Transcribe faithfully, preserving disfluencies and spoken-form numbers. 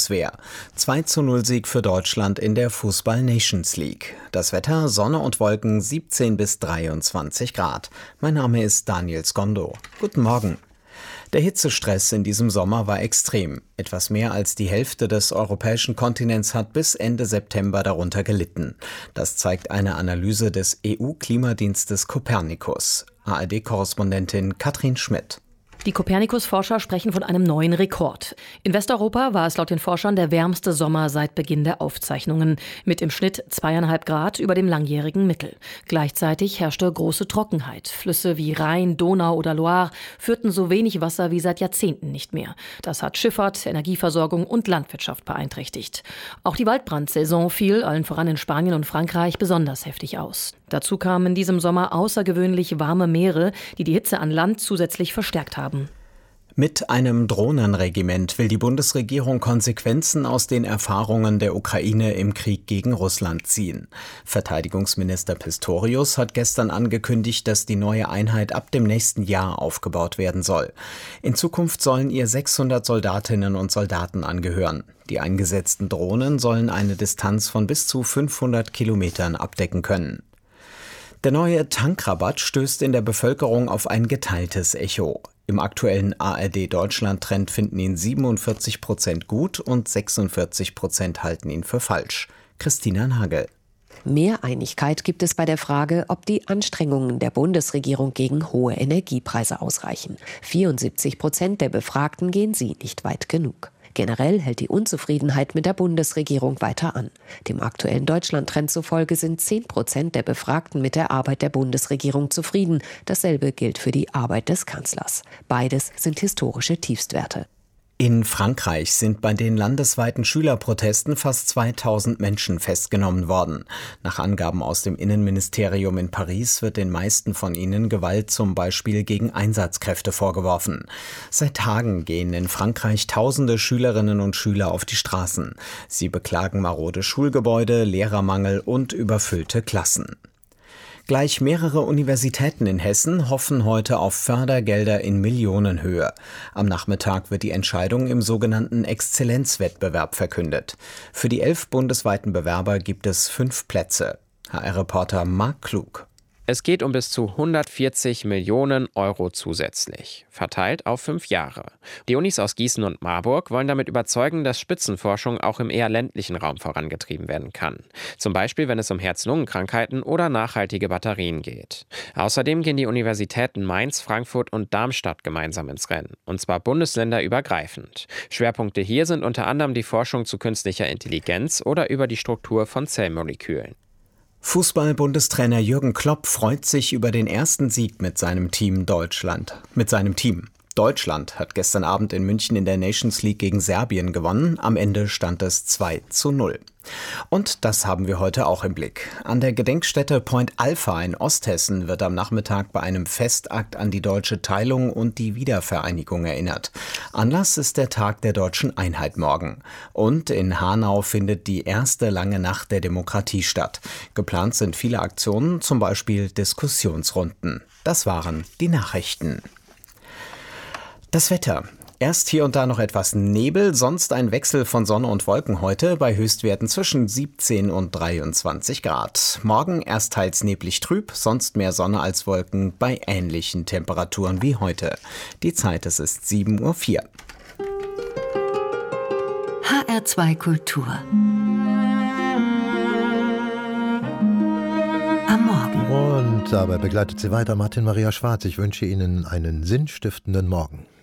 Bundeswehr. zwei zu null Sieg für Deutschland in der Fußball-Nations League. Das Wetter, Sonne und Wolken, siebzehn bis dreiundzwanzig Grad. Mein Name ist Daniel Skondo. Guten Morgen. Der Hitzestress in diesem Sommer war extrem. Etwas mehr als die Hälfte des europäischen Kontinents hat bis Ende September darunter gelitten. Das zeigt eine Analyse des E U-Klimadienstes Copernicus. A R D-Korrespondentin Katrin Schmidt. Die Copernicus-Forscher sprechen von einem neuen Rekord. In Westeuropa war es laut den Forschern der wärmste Sommer seit Beginn der Aufzeichnungen, mit im Schnitt zweieinhalb Grad über dem langjährigen Mittel. Gleichzeitig herrschte große Trockenheit. Flüsse wie Rhein, Donau oder Loire führten so wenig Wasser wie seit Jahrzehnten nicht mehr. Das hat Schifffahrt, Energieversorgung und Landwirtschaft beeinträchtigt. Auch die Waldbrandsaison fiel, allen voran in Spanien und Frankreich, besonders heftig aus. Dazu kamen in diesem Sommer außergewöhnlich warme Meere, die die Hitze an Land zusätzlich verstärkt haben. Mit einem Drohnenregiment will die Bundesregierung Konsequenzen aus den Erfahrungen der Ukraine im Krieg gegen Russland ziehen. Verteidigungsminister Pistorius hat gestern angekündigt, dass die neue Einheit ab dem nächsten Jahr aufgebaut werden soll. In Zukunft sollen ihr sechshundert Soldatinnen und Soldaten angehören. Die eingesetzten Drohnen sollen eine Distanz von bis zu fünfhundert Kilometern abdecken können. Der neue Tankrabatt stößt in der Bevölkerung auf ein geteiltes Echo. Im aktuellen A R D-Deutschland-Trend finden ihn siebenundvierzig Prozent gut und sechsundvierzig Prozent halten ihn für falsch. Christina Nagel. Mehr Einigkeit gibt es bei der Frage, ob die Anstrengungen der Bundesregierung gegen hohe Energiepreise ausreichen. vierundsiebzig Prozent der Befragten gehen sie nicht weit genug. Generell hält die Unzufriedenheit mit der Bundesregierung weiter an. Dem aktuellen Deutschland-Trend zufolge sind zehn Prozent der Befragten mit der Arbeit der Bundesregierung zufrieden. Dasselbe gilt für die Arbeit des Kanzlers. Beides sind historische Tiefstwerte. In Frankreich sind bei den landesweiten Schülerprotesten fast zweitausend Menschen festgenommen worden. Nach Angaben aus dem Innenministerium in Paris wird den meisten von ihnen Gewalt zum Beispiel gegen Einsatzkräfte vorgeworfen. Seit Tagen gehen in Frankreich tausende Schülerinnen und Schüler auf die Straßen. Sie beklagen marode Schulgebäude, Lehrermangel und überfüllte Klassen. Gleich mehrere Universitäten in Hessen hoffen heute auf Fördergelder in Millionenhöhe. Am Nachmittag wird die Entscheidung im sogenannten Exzellenzwettbewerb verkündet. Für die elf bundesweiten Bewerber gibt es fünf Plätze. H R-Reporter Marc Klug. Es geht um bis zu hundertvierzig Millionen Euro zusätzlich, verteilt auf fünf Jahre. Die Unis aus Gießen und Marburg wollen damit überzeugen, dass Spitzenforschung auch im eher ländlichen Raum vorangetrieben werden kann. Zum Beispiel, wenn es um Herz-Lungen-Krankheiten oder nachhaltige Batterien geht. Außerdem gehen die Universitäten Mainz, Frankfurt und Darmstadt gemeinsam ins Rennen, und zwar bundesländerübergreifend. Schwerpunkte hier sind unter anderem die Forschung zu künstlicher Intelligenz oder über die Struktur von Zellmolekülen. Fußball-Bundestrainer Jürgen Klopp freut sich über den ersten Sieg mit seinem Team Deutschland. Mit seinem Team. Deutschland hat gestern Abend in München in der Nations League gegen Serbien gewonnen. Am Ende stand es zwei zu null. Und das haben wir heute auch im Blick. An der Gedenkstätte Point Alpha in Osthessen wird am Nachmittag bei einem Festakt an die deutsche Teilung und die Wiedervereinigung erinnert. Anlass ist der Tag der deutschen Einheit morgen. Und in Hanau findet die erste lange Nacht der Demokratie statt. Geplant sind viele Aktionen, zum Beispiel Diskussionsrunden. Das waren die Nachrichten. Das Wetter. Erst hier und da noch etwas Nebel, sonst ein Wechsel von Sonne und Wolken heute bei Höchstwerten zwischen siebzehn und dreiundzwanzig Grad. Morgen erst teils neblig trüb, sonst mehr Sonne als Wolken bei ähnlichen Temperaturen wie heute. Die Zeit, es ist sieben Uhr vier. H R zwei Kultur. Am Morgen. Und dabei begleitet sie weiter Martin Maria Schwarz. Ich wünsche Ihnen einen sinnstiftenden Morgen.